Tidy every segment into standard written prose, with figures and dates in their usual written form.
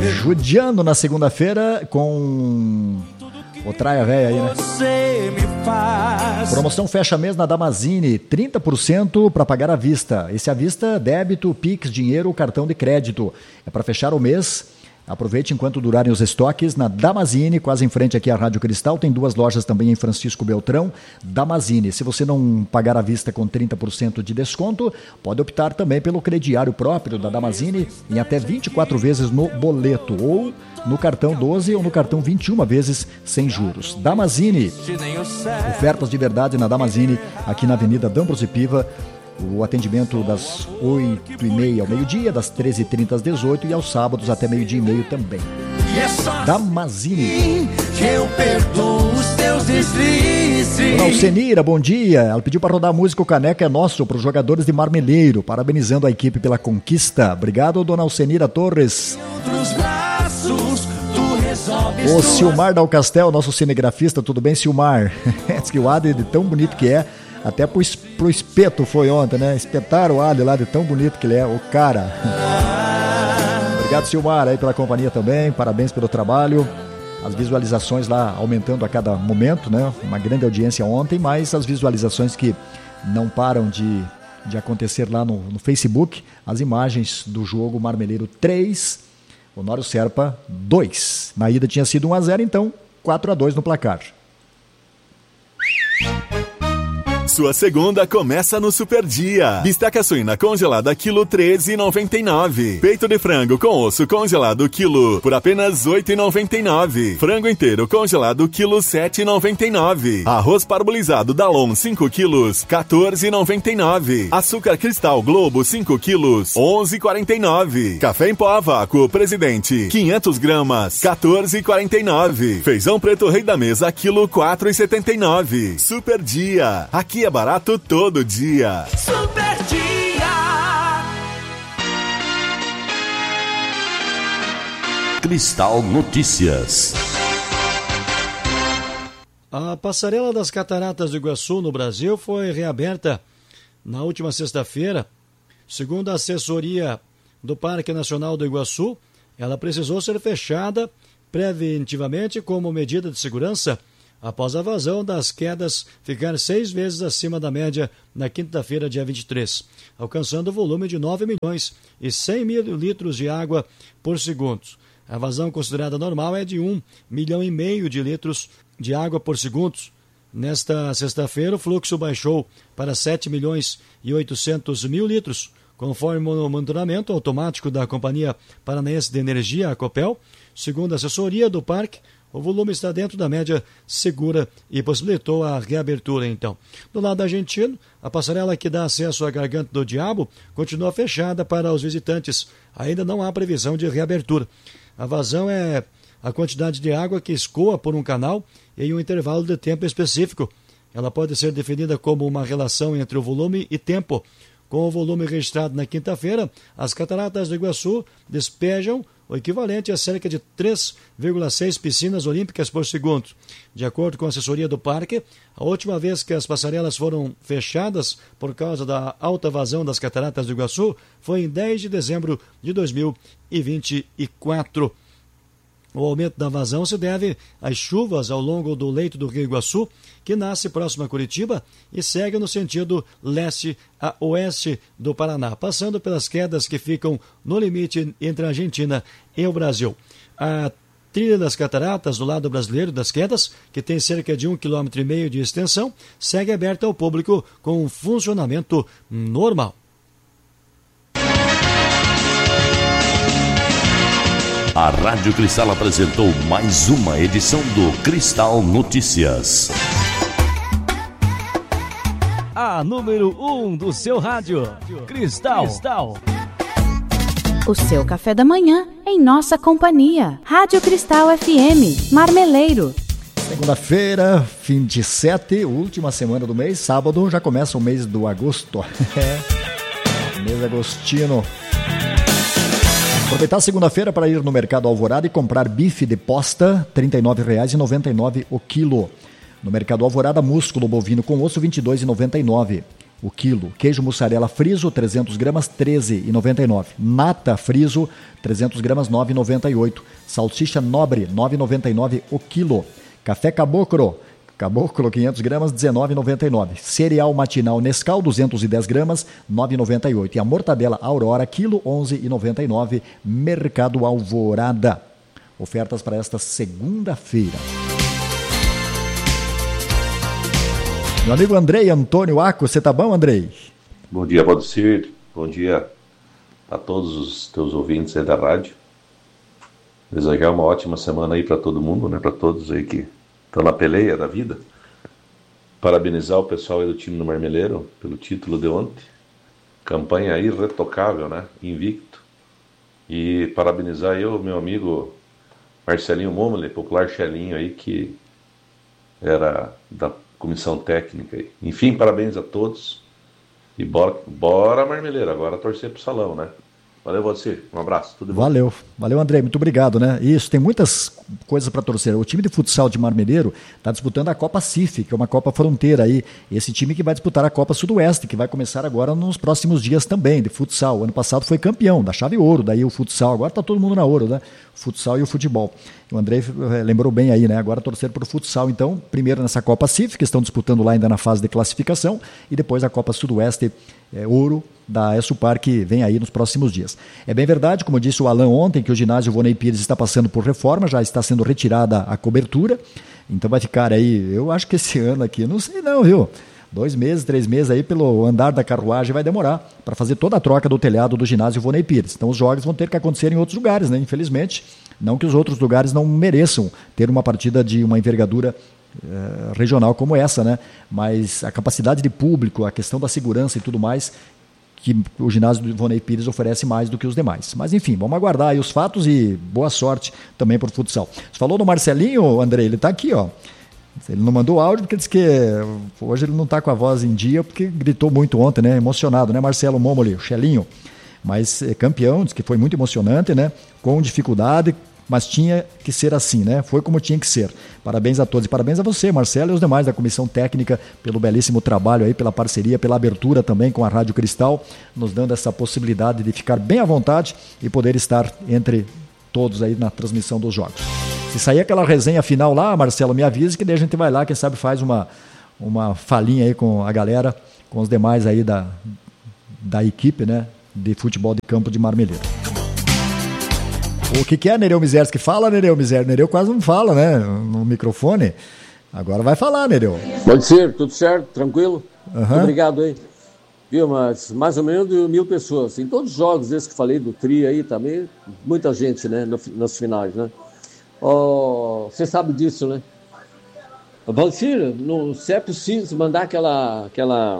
Judiando na segunda-feira com o Traia Véia aí, né? Promoção fecha mês na Damazini, 30% para pagar à vista. Esse à vista, débito, Pix, dinheiro, cartão de crédito. É para fechar o mês. Aproveite enquanto durarem os estoques na Damazini, quase em frente aqui à Rádio Cristal. Tem 2 lojas também em Francisco Beltrão. Damazini, se você não pagar à vista com 30% de desconto, pode optar também pelo crediário próprio da Damazini em até 24 vezes no boleto, ou no cartão 12 ou no cartão 21 vezes sem juros. Damazini, ofertas de verdade na Damazini, aqui na Avenida D'Ambrosio Piva. O atendimento das 8h30 ao meio-dia, das 13h30 às 18h e aos sábados até meio-dia e meio também. Damazini. Que eu perdoo os teus deslizes. Dona Alcenira, bom dia. Ela pediu para rodar a música O Caneca é Nosso para os jogadores de Marmeleiro, parabenizando a equipe pela conquista. Obrigado, Dona Alcenira Torres. O Silmar Dalcastel, nosso cinegrafista, tudo bem, Silmar? Diz que o Adri, de tão bonito que é, até pro espeto foi ontem, né? Espetaram o alho lá de tão bonito que ele é, o cara. Obrigado, Silmar, aí pela companhia também, parabéns pelo trabalho. As visualizações lá aumentando a cada momento, né? Uma grande audiência ontem, mas as visualizações que não param de acontecer lá no Facebook, as imagens do jogo Marmeleiro 3, Honório Serpa 2. Na ida tinha sido 1-0, então 4-2 no placar. Sua segunda começa no Super Dia. Bisteca suína congelada quilo 13,99. Peito de frango com osso congelado quilo por apenas 8,99. Frango inteiro congelado quilo 7,99. Arroz parbolizado Dalon 5 quilos 14,99. Açúcar cristal Globo 5 quilos 11,49. Café em pó vácuo Presidente 500 gramas 14,49. Feijão preto Rei da Mesa quilo 4,79. Super Dia. Aqui é barato todo dia. Super Dia. Cristal Notícias. A passarela das Cataratas do Iguaçu no Brasil foi reaberta na última sexta-feira. Segundo a assessoria do Parque Nacional do Iguaçu, ela precisou ser fechada preventivamente como medida de segurança após a vazão das quedas ficar 6 vezes acima da média na quinta-feira, dia 23, alcançando o volume de 9 milhões e 100 mil litros de água por segundo. A vazão considerada normal é de 1,5 milhão de litros de água por segundo. Nesta sexta-feira, o fluxo baixou para 7 milhões e 800 mil litros, conforme o monitoramento automático da Companhia Paranaense de Energia, a Copel. Segundo a assessoria do parque, o volume está dentro da média segura e possibilitou a reabertura, então. Do lado argentino, a passarela que dá acesso à Garganta do Diabo continua fechada para os visitantes. Ainda não há previsão de reabertura. A vazão é a quantidade de água que escoa por um canal em um intervalo de tempo específico. Ela pode ser definida como uma relação entre o volume e tempo. Com o volume registrado na quinta-feira, as Cataratas do Iguaçu despejam o equivalente a cerca de 3,6 piscinas olímpicas por segundo. De acordo com a assessoria do parque, a última vez que as passarelas foram fechadas por causa da alta vazão das Cataratas do Iguaçu foi em 10 de dezembro de 2024. O aumento da vazão se deve às chuvas ao longo do leito do Rio Iguaçu, que nasce próximo a Curitiba e segue no sentido leste a oeste do Paraná, passando pelas quedas que ficam no limite entre a Argentina e o Brasil. A trilha das cataratas do lado brasileiro das quedas, que tem cerca de 1,5 km de extensão, segue aberta ao público com funcionamento normal. A Rádio Cristal apresentou mais uma edição do Cristal Notícias. A número 1 do seu rádio, Cristal. O seu café da manhã em nossa companhia. Rádio Cristal FM, Marmeleiro. Segunda-feira, fim de 7, última semana do mês. Sábado já começa o mês do agosto. Mês agostino. Aproveitar a segunda-feira para ir no Mercado Alvorada e comprar bife de posta, R$ 39,99 o quilo. No Mercado Alvorada, músculo bovino com osso, R$ 22,99. o quilo. Queijo mussarela friso, 300 gramas, R$ 13,99. Nata friso, 300 gramas, R$ 9,98. Salsicha nobre, R$ 9,99 o quilo. Café Caboclo, 500 gramas, R$ 19,99. Cereal matinal Nescau, 210 gramas, R$ 9,98. E a mortadela Aurora, quilo, R$ 11,99. Mercado Alvorada. Ofertas para esta segunda-feira. Meu amigo Andrei Antônio Aco, você tá bom, Andrei? Bom dia, Valdecir. Bom dia a todos os teus ouvintes aí da rádio. Desejar uma ótima semana aí para todo mundo, né? Para todos aí que estão na peleia da vida. Parabenizar o pessoal aí do time do Marmeleiro pelo título de ontem. Campanha irretocável, né? Invicto. E parabenizar eu, meu amigo Marcelinho Momole, popular Chelinho aí, que era da comissão técnica aí. Enfim, parabéns a todos. E bora Marmeleiro, agora torcer pro salão, né? Valeu, você. Um abraço. Tudo bom? Valeu, André. Muito obrigado, né? Isso, tem muitas coisas para torcer. O time de futsal de Marmeleiro está disputando a Copa CIF, que é uma Copa Fronteira aí. Esse time que vai disputar a Copa Sudoeste, que vai começar agora nos próximos dias também, de futsal. O ano passado foi campeão da chave ouro, daí o futsal. Agora está todo mundo na ouro, né? O futsal e o futebol. O André lembrou bem aí, né? Agora torcer para o futsal, então, primeiro nessa Copa CIF, que estão disputando lá ainda na fase de classificação, e depois a Copa Sudoeste ouro da ESUPAR, que vem aí nos próximos dias. É bem verdade, como disse o Alan ontem, que o ginásio Vonei Pires está passando por reforma, já está sendo retirada a cobertura, então vai ficar aí, eu acho que esse ano aqui, não sei não, viu? 2 meses, 3 meses aí pelo andar da carruagem vai demorar para fazer toda a troca do telhado do ginásio Vonei Pires. Então os jogos vão ter que acontecer em outros lugares, né? Infelizmente, não que os outros lugares não mereçam ter uma partida de uma envergadura regional como essa, né? Mas a capacidade de público, a questão da segurança e tudo mais, que o ginásio do Vonei Pires oferece mais do que os demais. Mas enfim, vamos aguardar aí os fatos e boa sorte também para o futsal. Você falou do Marcelinho, André, ele está aqui, ó. Ele não mandou áudio porque disse que hoje ele não está com a voz em dia porque gritou muito ontem, né? Emocionado, né? Marcelo Momoli, o Chelinho. Mas campeão, disse que foi muito emocionante, né? Com dificuldade, mas tinha que ser assim, né? Foi como tinha que ser. Parabéns a todos e parabéns a você, Marcelo, e os demais da comissão técnica pelo belíssimo trabalho aí, pela parceria, pela abertura também com a Rádio Cristal, nos dando essa possibilidade de ficar bem à vontade e poder estar entre todos aí na transmissão dos jogos. Se sair aquela resenha final lá, Marcelo, me avise que daí a gente vai lá, quem sabe faz uma falinha aí com a galera, com os demais aí da equipe, né, de futebol de campo de Marmeleiro. O que é, Nereu Mizerski? Fala, Nereu Mizerski. Nereu quase não fala, né, no microfone. Agora vai falar, Nereu. Pode ser, tudo certo, tranquilo. Muito obrigado aí. Viu, mas mais ou menos 1.000 pessoas. Em todos os jogos, esses que falei do Tri aí também, muita gente, né, nas finais, né. Você sabe disso, né? Valdecir, se é possível mandar aquela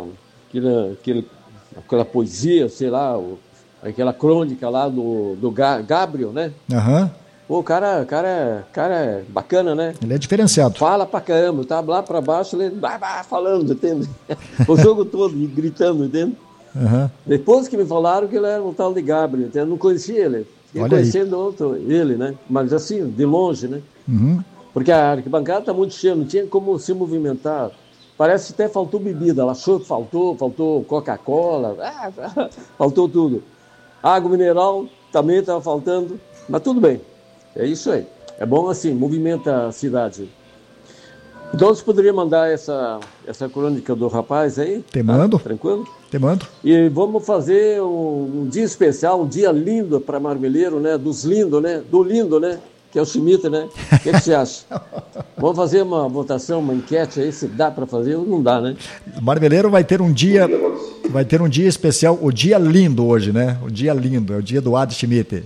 poesia, sei lá, aquela crônica lá do Gabriel, né? Pô, o cara é bacana, né? Ele é diferenciado. Fala pra caramba, tá lá pra baixo, ele vai falando, entende? O jogo todo, gritando, entende? Depois que me falaram que ele era um tal de Gabriel, entende? Eu não conhecia ele. Fiquei conhecendo ele, né? Mas assim, de longe, né? Porque a arquibancada tá muito cheia, não tinha como se movimentar. Parece que até faltou bebida. Ela achou que faltou Coca-Cola, faltou tudo. Água mineral também estava faltando, mas tudo bem. É isso aí. É bom assim, movimenta a cidade. Então você poderia mandar essa crônica do rapaz aí? Te mando. Tranquilo? Te mando. E vamos fazer um dia especial, um dia lindo para Marmeleiro, né? Dos lindos, né? Do lindo, né? Que é o Schmidt, né? O que você acha? Vamos fazer uma votação, uma enquete aí, se dá para fazer ou não dá, né? Marmeleiro vai ter um dia especial, o dia lindo hoje, né? O dia lindo, é o dia do Ad Schmidt.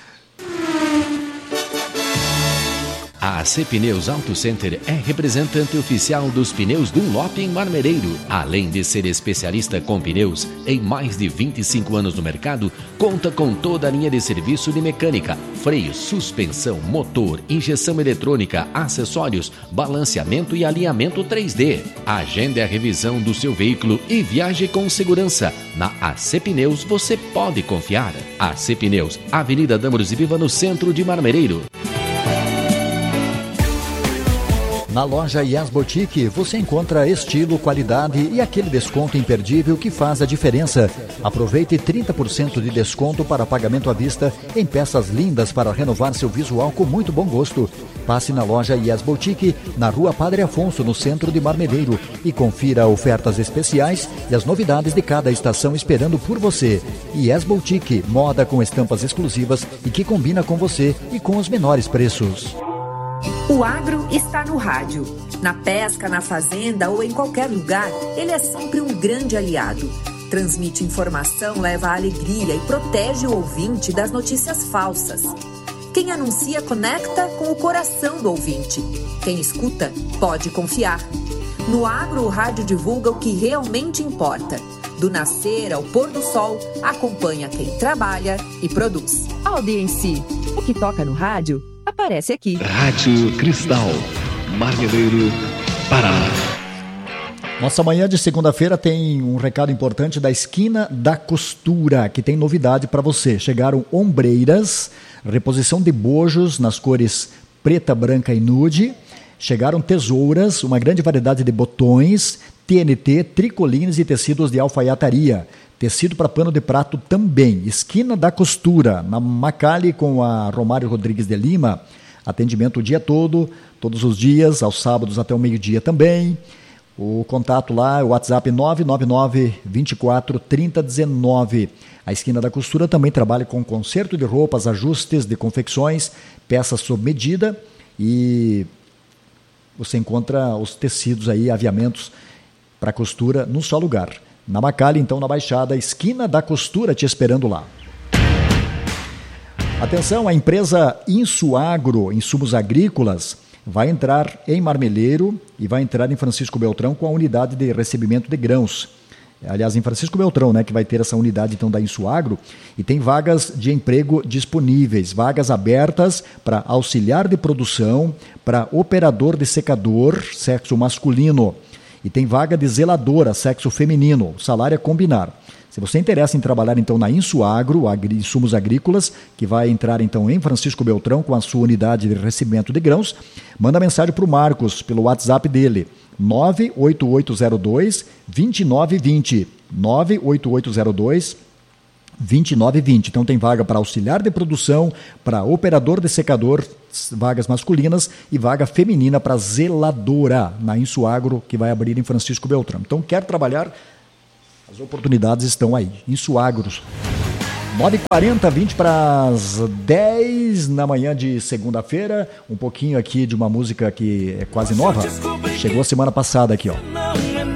A AC Pneus Auto Center é representante oficial dos pneus Dunlop em Marmeleiro. Além de ser especialista com pneus, em mais de 25 anos no mercado, conta com toda a linha de serviço de mecânica, freio, suspensão, motor, injeção eletrônica, acessórios, balanceamento e alinhamento 3D. Agende a revisão do seu veículo e viaje com segurança. Na AC Pneus você pode confiar. AC Pneus, Avenida Dâmaros e Viva, no centro de Marmeleiro. Na loja Yes Boutique você encontra estilo, qualidade e aquele desconto imperdível que faz a diferença. Aproveite 30% de desconto para pagamento à vista em peças lindas para renovar seu visual com muito bom gosto. Passe na loja Yes Boutique, na Rua Padre Afonso, no centro de Marmeleiro, e confira ofertas especiais e as novidades de cada estação esperando por você. Yes Boutique, moda com estampas exclusivas e que combina com você e com os menores preços. O agro está no rádio. Na pesca, na fazenda ou em qualquer lugar, ele é sempre um grande aliado. Transmite informação, leva alegria e protege o ouvinte das notícias falsas. Quem anuncia conecta com o coração do ouvinte. Quem escuta pode confiar. No agro, o rádio divulga o que realmente importa. Do nascer ao pôr do sol, acompanha quem trabalha e produz. Audiência. O que toca no rádio aparece aqui. Rádio Cristal, Marmeleiro, Paraná. Nossa manhã de segunda-feira tem um recado importante da Esquina da Costura, que tem novidade para você. Chegaram ombreiras, reposição de bojos nas cores preta, branca e nude. Chegaram tesouras, uma grande variedade de botões, TNT, tricolines e tecidos de alfaiataria. Tecido para pano de prato também. Esquina da Costura, na Macali com a Romário Rodrigues de Lima. Atendimento o dia todo, todos os dias, aos sábados até o meio-dia também. O contato lá é o WhatsApp 999-24-3019. A Esquina da Costura também trabalha com conserto de roupas, ajustes de confecções, peças sob medida, e você encontra os tecidos aí, aviamentos para costura num só lugar. Na Macali, então, na Baixada, Esquina da Costura te esperando lá. Atenção, a empresa Insuagro, insumos agrícolas, vai entrar em Marmeleiro e vai entrar em Francisco Beltrão com a unidade de recebimento de grãos. Aliás, em Francisco Beltrão, né, que vai ter essa unidade então da Insuagro, e tem vagas de emprego disponíveis, vagas abertas para auxiliar de produção, para operador de secador, sexo masculino, e tem vaga de zeladora, sexo feminino, salário é combinar. Se você interessa em trabalhar então na Insuagro, insumos agrícolas, que vai entrar então em Francisco Beltrão com a sua unidade de recebimento de grãos, manda mensagem para o Marcos pelo WhatsApp dele, 98802-2920, 98802-2920. Então tem vaga para auxiliar de produção, para operador de secador, vagas masculinas, e vaga feminina para zeladora na Insuagro, que vai abrir em Francisco Beltrão. Então quer trabalhar? As oportunidades estão aí. Insuagros. 9h40, 20 para as 10 na manhã de segunda-feira. Um pouquinho aqui de uma música que é quase nova. Chegou a semana passada aqui, ó.